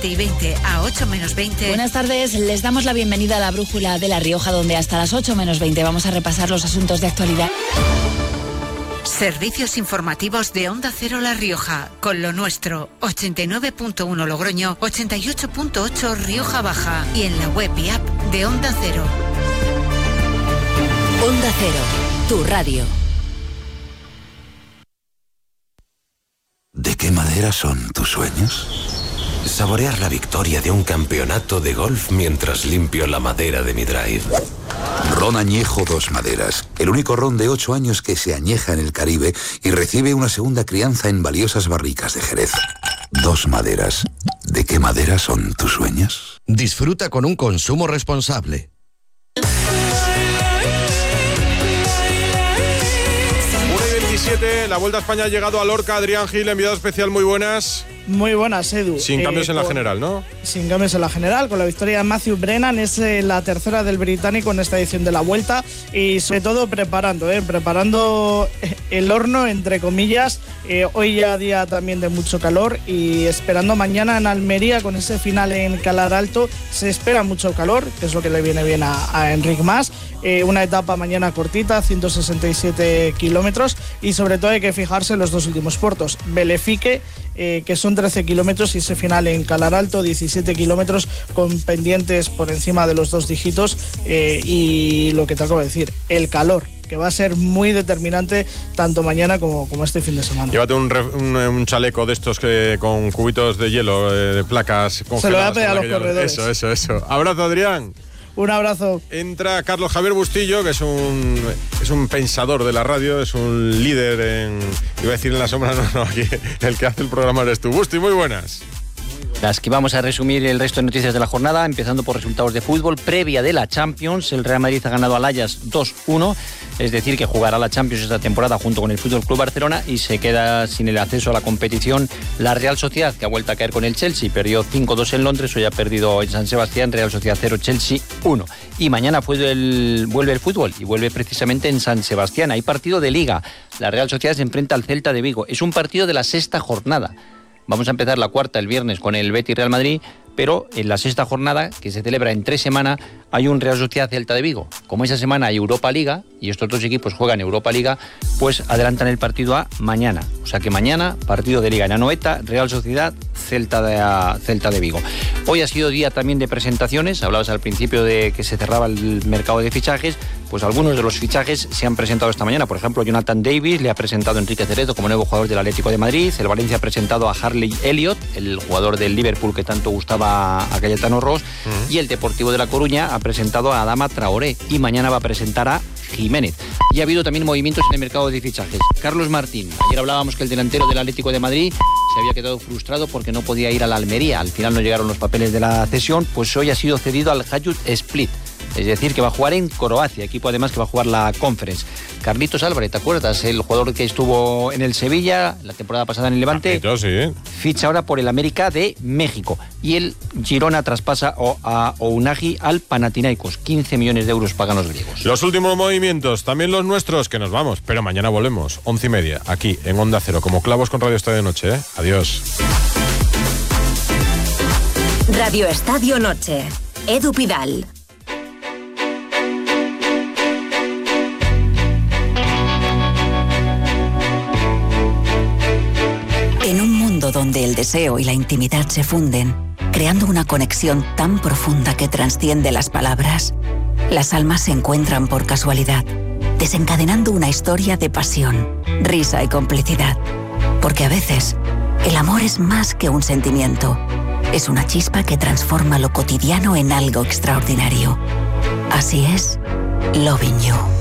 y 20 a 8 menos 20. Buenas tardes, les damos la bienvenida a la Brújula de La Rioja, donde hasta las 8 menos 20 vamos a repasar los asuntos de actualidad. Servicios informativos de Onda Cero La Rioja, con lo nuestro, 89.1 Logroño, 88.8 Rioja Baja y en la web y app de Onda Cero. Onda Cero, tu radio. ¿De qué madera son tus sueños? Saborear la victoria de un campeonato de golf mientras limpio la madera de mi drive. Ron Añejo Dos Maderas, el único ron de 8 años que se añeja en el Caribe y recibe una segunda crianza en valiosas barricas de Jerez. Dos Maderas. ¿De qué madera son tus sueños? Disfruta con un consumo responsable. La Vuelta a España ha llegado a Lorca. Adrián Gil, enviado especial, muy buenas. Muy buenas, Edu. Sin cambios en la general, ¿no? Sin cambios en la general, con la victoria de Matthew Brennan, es la tercera del británico en esta edición de la Vuelta y sobre todo preparando el horno, entre comillas. Hoy ya día también de mucho calor y esperando mañana en Almería con ese final en Calar Alto. Se espera mucho calor, que es lo que le viene bien a Enric Mas. Una etapa mañana cortita, 167 kilómetros y sobre todo hay que fijarse en los dos últimos puertos. Belefique, que son 13 kilómetros y ese final en Calar Alto, 17 kilómetros con pendientes por encima de los 2 dígitos y lo que te acabo de decir, el calor, que va a ser muy determinante tanto mañana como este fin de semana. Llévate un chaleco de estos que con cubitos de hielo, de placas congeladas. Se lo voy a pedir a los corredores. Eso. Abrazo, Adrián. Un abrazo. Entra Carlos Javier Bustillo, que es un pensador de la radio, es un líder iba a decir en la sombra, no, aquí el que hace el programa eres tú. Busti, muy buenas. Las que vamos a resumir el resto de noticias de la jornada, empezando por resultados de fútbol. Previa de la Champions, el Real Madrid ha ganado al Ajax 2-1, es decir, que jugará la Champions esta temporada junto con el FC Barcelona y se queda sin el acceso a la competición la Real Sociedad, que ha vuelto a caer con el Chelsea, perdió 5-2 en Londres, hoy ha perdido en San Sebastián, Real Sociedad 0, Chelsea 1. Y mañana vuelve el fútbol y vuelve precisamente en San Sebastián. Hay partido de Liga, la Real Sociedad se enfrenta al Celta de Vigo, es un partido de la sexta jornada. Vamos a empezar la cuarta el viernes con el Betis Real Madrid, pero en la sexta jornada, que se celebra en 3 semanas, hay un Real Sociedad Celta de Vigo. Como esa semana hay Europa Liga y estos dos equipos juegan Europa Liga, pues adelantan el partido a mañana. O sea que mañana, partido de Liga en Anoeta, Real Sociedad, Celta de Vigo. Hoy ha sido día también de presentaciones. Hablabas al principio de que se cerraba el mercado de fichajes. Pues algunos de los fichajes se han presentado esta mañana. Por ejemplo, Jonathan Davis le ha presentado a Enrique Cerezo como nuevo jugador del Atlético de Madrid. El Valencia ha presentado a Harley Elliott, el jugador del Liverpool que tanto gustaba a Cayetano Ros. Y el Deportivo de La Coruña ha presentado a Adama Traoré y mañana va a presentar a Jiménez. Y ha habido también movimientos en el mercado de fichajes. Carlos Martín. Ayer hablábamos que el delantero del Atlético de Madrid se había quedado frustrado porque no podía ir a la Almería. Al final no llegaron los papeles de la cesión, pues hoy ha sido cedido al Hajduk Split. Es decir, que va a jugar en Croacia, equipo además que va a jugar la Conference. Carlitos Álvarez, ¿te acuerdas? El jugador que estuvo en el Sevilla la temporada pasada en el Levante. Sí. Ficha ahora por el América de México. Y el Girona traspasa a Unagi al Panathinaikos. 15 millones de euros pagan los griegos. Los últimos movimientos, también los nuestros, que nos vamos. Pero mañana volvemos, 11:30, aquí en Onda Cero, como clavos con Radio Estadio Noche. Adiós. Radio Estadio Noche. Edu Pidal. En un mundo donde el deseo y la intimidad se funden, creando una conexión tan profunda que trasciende las palabras, las almas se encuentran por casualidad, desencadenando una historia de pasión, risa y complicidad. Porque a veces, el amor es más que un sentimiento. Es una chispa que transforma lo cotidiano en algo extraordinario. Así es, Loving You.